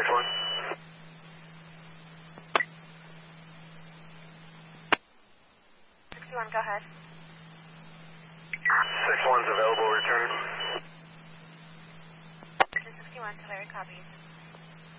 61. 61, go ahead. 61's available, return. 61, Tulare copies.